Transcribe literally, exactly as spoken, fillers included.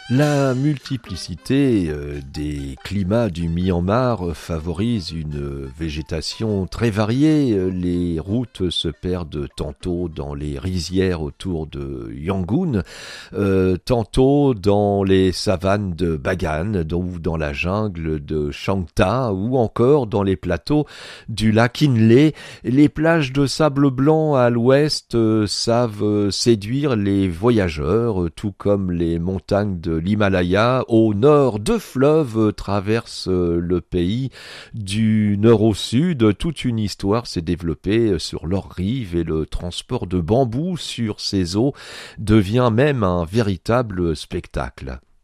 La multiplicité euh, des climats du Myanmar favorise une végétation très variée. Les routes se perdent tantôt dans les rizières autour de Yangon, euh, tantôt dans les savanes de Bagan, ou dans la jungle de Changta, ou encore dans les plateaux du lac Inle. Les plages de sable blanc à l'ouest euh, savent séduire les voyageurs, tout comme les montagnes de l'Himalaya. Au nord, deux fleuves traversent le pays du nord au sud. Toute une histoire s'est développée sur leurs rives et le transport de bambou sur ces eaux devient même un véritable spectacle.